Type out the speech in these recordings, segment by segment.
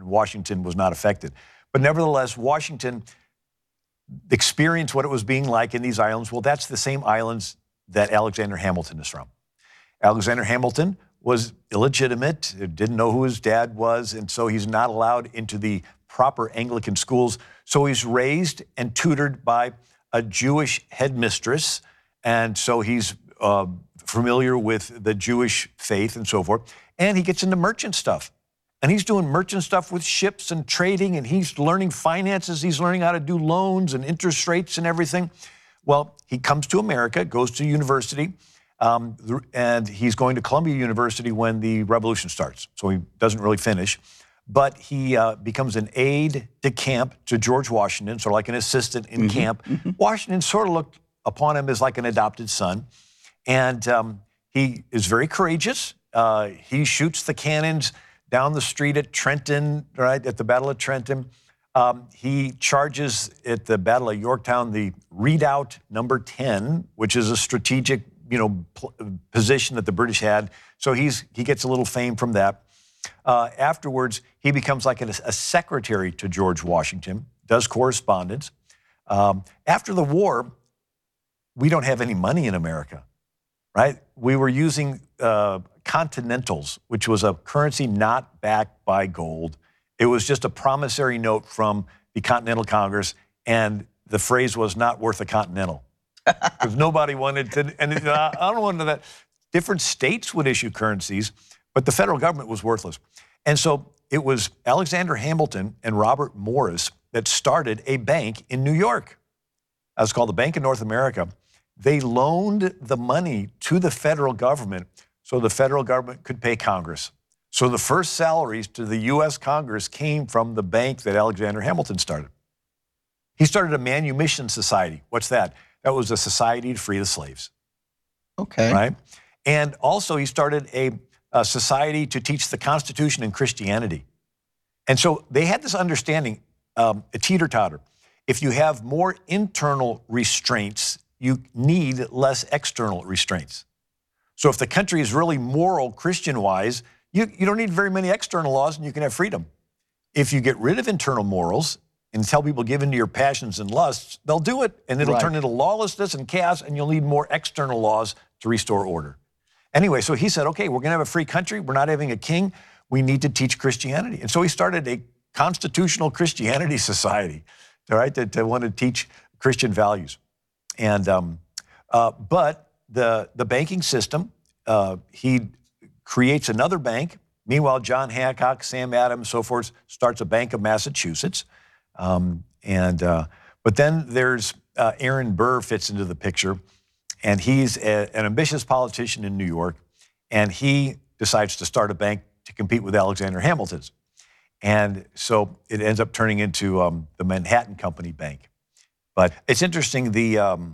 Washington was not affected. But nevertheless, Washington experienced what it was being like in these islands. Well, that's the same islands that Alexander Hamilton is from. Alexander Hamilton was illegitimate, didn't know who his dad was, and so he's not allowed into the proper Anglican schools. So he's raised and tutored by a Jewish headmistress, and so he's familiar with the Jewish faith and so forth. And he gets into merchant stuff. And he's doing merchant stuff with ships and trading, and he's learning finances. He's learning how to do loans and interest rates and everything. Well, he comes to America, goes to university, and he's going to Columbia University when the revolution starts. So he doesn't really finish. But he becomes an aide de camp to George Washington, sort of like an assistant in camp. Washington sort of looked upon him as like an adopted son. And he is very courageous. He shoots the cannons down the street at Trenton, right, at the Battle of Trenton. He charges at the Battle of Yorktown the Redoubt number 10, which is a strategic, position that the British had. So he gets a little fame from that. Afterwards, he becomes like a secretary to George Washington, does correspondence. After the war, we don't have any money in America, right? We were using Continentals, which was a currency not backed by gold. It was just a promissory note from the Continental Congress, and the phrase was not worth a continental. Because nobody wanted to, and I don't want to know that. Different states would issue currencies, but the federal government was worthless. And so it was Alexander Hamilton and Robert Morris that started a bank in New York. It was called the Bank of North America. They loaned the money to the federal government so the federal government could pay Congress. So the first salaries to the U.S. Congress came from the bank that Alexander Hamilton started. He started a manumission society. What's that? That was a society to free the slaves. Okay. Right? And also he started a society to teach the Constitution and Christianity. And so they had this understanding, a teeter-totter. If you have more internal restraints, you need less external restraints. So if the country is really moral, Christian-wise, you don't need very many external laws and you can have freedom. If you get rid of internal morals and tell people give in to your passions and lusts, they'll do it, and it'll turn into lawlessness and chaos, and you'll need more external laws to restore order. Anyway, so he said, okay, we're gonna have a free country, we're not having a king, we need to teach Christianity. And so he started a constitutional Christianity society, right, to want to teach Christian values. And, but the banking system, he creates another bank. Meanwhile, John Hancock, Sam Adams, so forth, starts a Bank of Massachusetts. But then there's Aaron Burr fits into the picture, and he's an ambitious politician in New York, and he decides to start a bank to compete with Alexander Hamilton's. And so it ends up turning into the Manhattan Company Bank. But it's interesting, the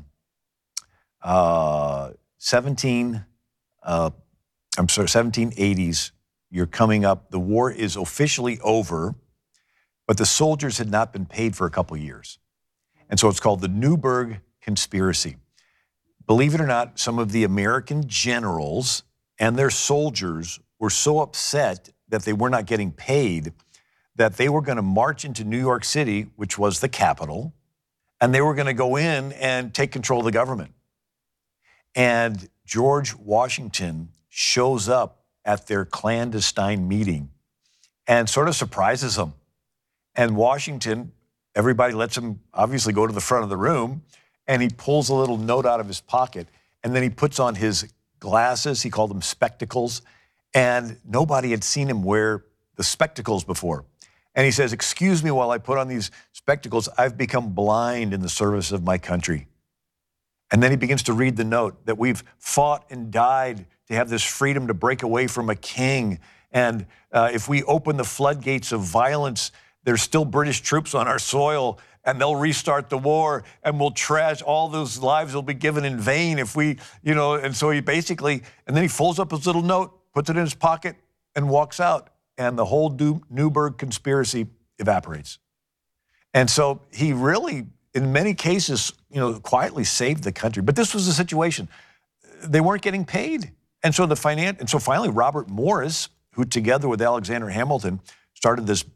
1780s, you're coming up, the war is officially over, but the soldiers had not been paid for a couple years. And so it's called the Newburgh Conspiracy. Believe it or not, some of the American generals and their soldiers were so upset that they were not getting paid that they were going to march into New York City, which was the capital, and they were going to go in and take control of the government. And George Washington shows up at their clandestine meeting and sort of surprises them. And Washington, everybody lets him obviously go to the front of the room, and he pulls a little note out of his pocket, and then he puts on his glasses, he called them spectacles, and nobody had seen him wear the spectacles before. And he says, excuse me while I put on these spectacles, I've become blind in the service of my country. And then he begins to read the note that we've fought and died to have this freedom to break away from a king. And if we open the floodgates of violence, there's still British troops on our soil, and they'll restart the war, and we'll trash all those lives will be given in vain if we, and so he basically, and then he folds up his little note, puts it in his pocket, and walks out. And the whole Newburgh conspiracy evaporates. And so he really, in many cases, quietly saved the country. But this was the situation. They weren't getting paid. And so finally Robert Morris, who together with Alexander Hamilton started this